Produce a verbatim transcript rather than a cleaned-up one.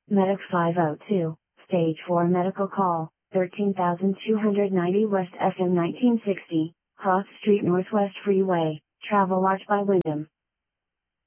Medic five oh two, Stage four medical call, thirteen thousand two hundred ninety West F M nineteen sixty, Cross Street Northwest Freeway, Travelodge by Wyndham.